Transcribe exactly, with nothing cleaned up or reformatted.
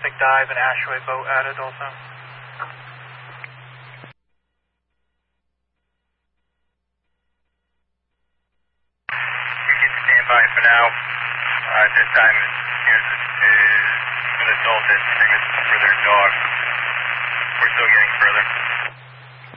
Big dive and Ashway boat added also. We can stand by for now. Uh, this time is, is an adult that's famous for their dog. We're still getting further.